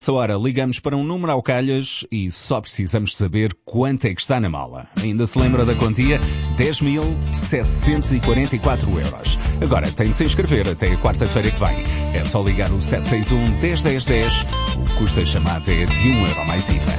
Nessa hora ligamos para um número ao calhas e só precisamos saber quanto é que está na mala. Ainda se lembra da quantia? 10.744 euros. Agora tem de se inscrever até a quarta-feira que vem. É só ligar o 761 10 10 10. O custo da chamada é de 1 euro mais IVA.